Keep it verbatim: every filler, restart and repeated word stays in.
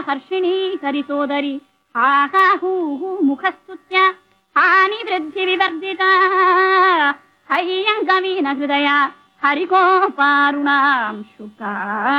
हर्षिणी हरिसोदरी आहा हू हू मुखस्तुत्या हानि वृद्धि विवर्जिता हय्यङ्गवीन हृदया हरिकोपारुणां शुका